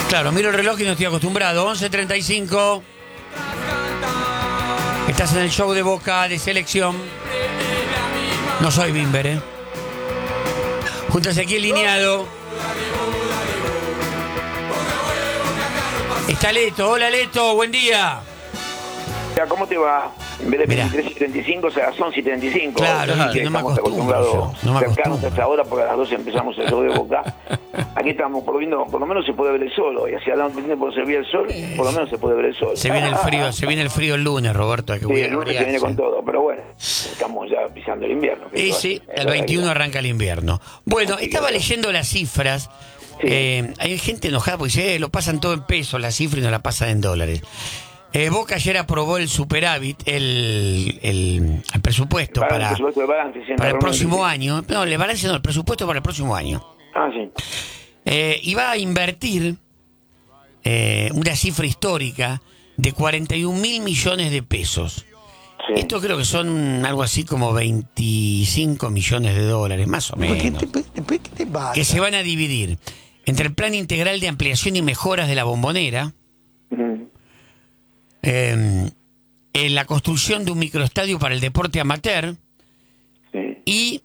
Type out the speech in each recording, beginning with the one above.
Claro, miro el reloj y no estoy acostumbrado. 11:35. Estás en el show de Boca de selección. No soy Bimber, ¿eh? Junto a Ezequiel Lineado. Está Leto. Hola, Leto. Buen día. ¿Cómo te va? En vez de Mirá. 23:75 será 11:75. Claro, Así que no me estamos acostumbro acostumbrados yo, no me cercanos acostumbro. a esta hora porque a las 12 empezamos el show de Boca. Aquí estamos por lo menos se puede ver el sol hoy. Hacia adelante por servir el sol, por lo menos se puede ver el sol. Se viene el frío el lunes, Roberto. Hay que Sí, cuidar el lunes se abrigarse. viene con todo, pero bueno, estamos ya pisando el invierno. Y sí, el 21 arranca el invierno. Bueno, estaba leyendo las cifras. Sí. Hay gente enojada porque dice, lo pasan todo en pesos, la cifra, y no la pasan en dólares. Boca ayer aprobó el superávit, el presupuesto El para presupuesto de balance, sí, el normalmente, próximo sí. año. No, el balance no, el presupuesto para el próximo año. Ah, sí. Y va a invertir una cifra histórica de 41.000 millones de pesos. Sí. Esto creo que son algo así como 25 millones de dólares, más o menos. ¿Qué te pasa? Que se van a dividir entre el plan integral de ampliación y mejoras de la Bombonera, Ujú. en la construcción de un microestadio para el deporte amateur Sí. y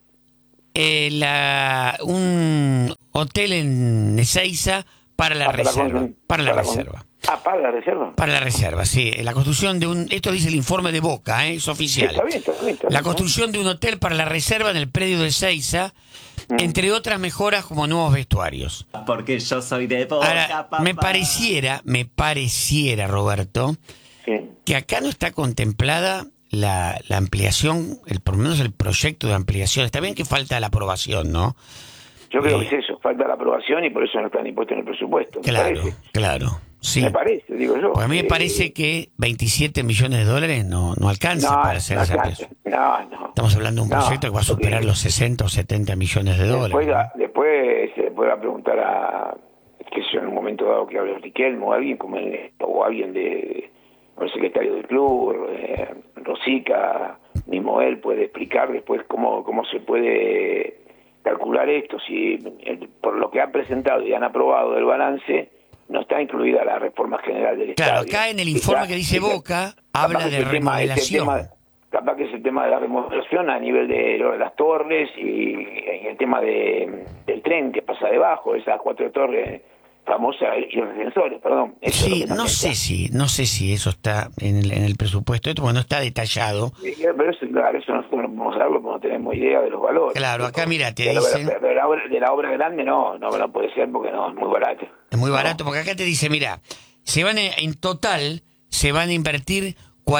un hotel en Ezeiza para la reserva. Para la reserva. Ah, para la reserva. Para la reserva, sí. La construcción de un... Esto dice el informe de Boca, es oficial. Está bien, está bien. La construcción de un hotel para la reserva en el predio de Ezeiza, entre otras mejoras como nuevos vestuarios. Porque yo soy de Boca, Ahora, papá. me pareciera, Roberto, Sí. que acá no está contemplada la ampliación, por lo menos el proyecto de ampliación. Está bien que falta la aprobación, ¿no? Yo creo que es eso, falta la aprobación y por eso no están impuestos en el presupuesto. Me Claro, parece. claro. Sí. Me parece, digo yo. Pues a mí me parece que 27 millones de dólares no alcanza para hacer esa ampliación. No. Estamos hablando de un proyecto que va a superar los 60 o 70 millones de dólares. Después se le puede preguntar a, que sé yo, en un momento dado que hable Riquelme o alguien, o alguien o el secretario del club, Rosica, mismo él puede explicar después cómo se puede calcular esto, si por lo que han presentado y han aprobado del balance, no está incluida la reforma general del Claro, estadio. acá en el informe que dice Boca, habla de remodelación. Capaz que es el tema de la remodelación a nivel de las torres y el tema del tren que pasa debajo, esas 4 torres famosas y los ascensores, perdón. Eso Sí, es lo que no sé si eso está en el presupuesto, esto no está detallado. pero eso, claro, eso nosotros no podemos saberlo porque no tenemos idea de los valores. Claro, acá mira, te de dicen... de la obra grande no puede ser porque no, es muy barato. Es muy barato, porque acá te dice, mira, en total se van a invertir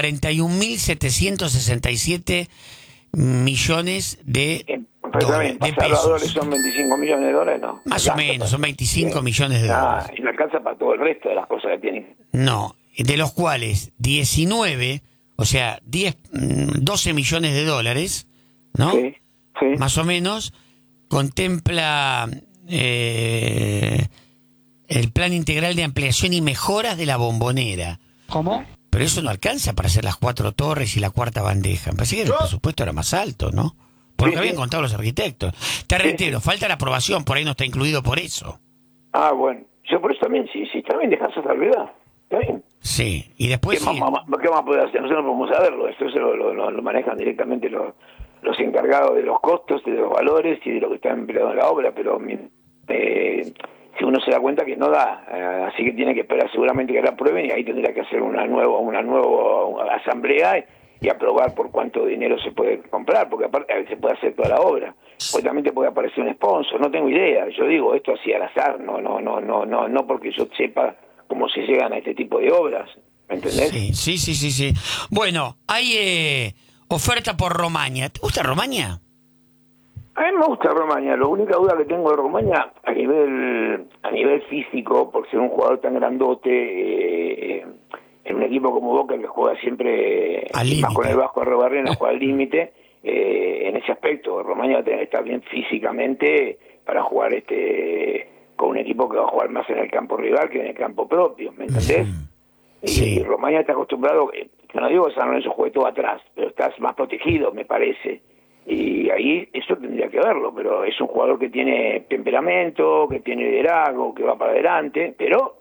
41.767 millones de Perdóname, de Salvador pesos. son 25 millones de dólares, ¿no? Más o menos, son 25 millones de dólares. Y no alcanza para todo el resto de las cosas que tienen. No, de los cuales 19, o sea, 12 millones de dólares, ¿no? Sí. Más o menos, contempla el plan integral de ampliación y mejoras de la Bombonera. ¿Cómo? Pero eso no alcanza para hacer las 4 torres y la cuarta bandeja. Me parece que el presupuesto era más alto, ¿no? Por lo que habían contado los arquitectos. Te reitero, falta la aprobación, por ahí no está incluido por eso. Ah, bueno. Yo por eso también, sí, también dejas esa salvedad. ¿Está bien? Sí, y después ¿Qué vamos a poder hacer? Nosotros no podemos saberlo. Esto lo manejan directamente los encargados de los costos, de los valores y de lo que está empleado en la obra, pero si uno se da cuenta que no da, así que tiene que esperar seguramente que la aprueben y ahí tendrá que hacer una nueva asamblea y aprobar por cuánto dinero se puede comprar, porque aparte se puede hacer toda la obra. Pues también te puede aparecer un sponsor, no tengo idea. Yo digo esto así al azar, no porque yo sepa cómo se llegan a este tipo de obras, ¿me entendés? Sí. Bueno, hay oferta por Romaña. ¿Te gusta Romaña? A mí me gusta Romaña. La única duda que tengo de Romaña a nivel físico, por ser un jugador tan grandote, en un equipo como Boca que juega siempre más con el Vasco Arrobarrena, juega al límite, en ese aspecto Romaña está bien físicamente para jugar con un equipo que va a jugar más en el campo rival que en el campo propio, ¿me entendés? Sí. Y Romaña está acostumbrado, que no digo que San Lorenzo juegue todo atrás, pero estás más protegido, me parece. Y ahí eso tendría que verlo, pero es un jugador que tiene temperamento, que tiene liderazgo, que va para adelante, pero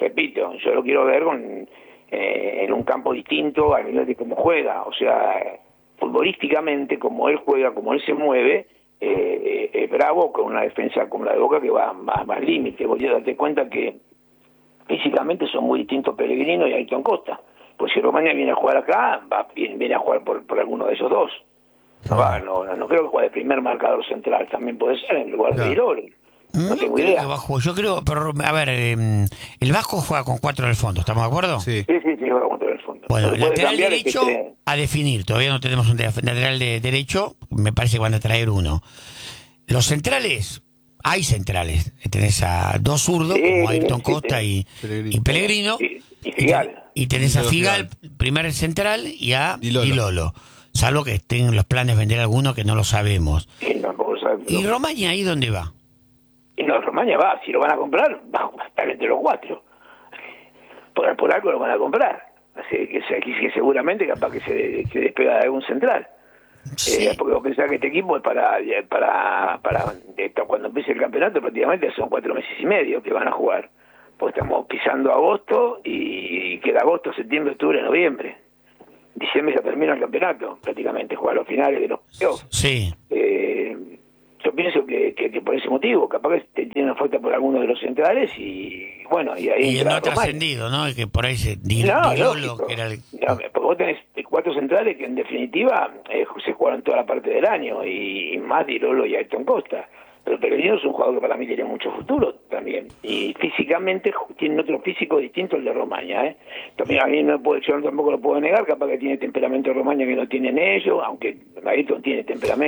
repito, yo lo quiero ver en un campo distinto a nivel de cómo juega, o sea, futbolísticamente, como él juega, como él se mueve, es bravo con una defensa como la de Boca que va más límite. Vos ya date cuenta que físicamente son muy distintos Pellegrino y Ayrton Costa. Pues si Romaña viene a jugar acá, viene a jugar por alguno de esos dos. No creo que juegue de primer marcador central, también puede ser en lugar de Irolo. No tengo idea. Yo creo, pero a ver, el Vasco juega con 4 en el fondo, ¿estamos de acuerdo? Sí, juega con 4 en el fondo. Bueno, el lateral derecho a definir, todavía no tenemos un lateral derecho, me parece que van a traer uno. Los centrales, hay centrales, tenés a 2 zurdos, como Ayrton Costa y Pellegrino, y tenés a Figal, primer central, y a Lolo. Salvo que estén en los planes vender alguno que no lo sabemos. ¿Y Romaña ahí dónde va? Y no, Romaña va, si lo van a comprar, va a estar entre los 4. Por algo lo van a comprar. Así que seguramente capaz que se despega de algún central. Sí. Porque vos pensás que este equipo es para cuando empiece el campeonato, prácticamente son 4 meses y medio que van a jugar. Porque estamos pisando agosto y queda agosto, septiembre, octubre, noviembre. Diciembre ya termina el campeonato, prácticamente, juega los finales de los playoffs. Sí. Yo pienso que por ese motivo, capaz que te tienen oferta por alguno de los centrales y bueno, y ahí. Y no ha trascendido, ¿no? Y que por ahí se Lolo, que era el... No, porque vos tenés 4 centrales que en definitiva se jugaron toda la parte del año y más Di Lolo y Ayrton Costa. Pero Pellegrino es un jugador que para mí tiene mucho futuro también. Y físicamente tiene otro físico distinto al de Romaña, ¿eh? También a mí yo tampoco lo puedo negar, capaz que tiene temperamento de Romaña que no tienen ellos, aunque Ayrton tiene temperamento.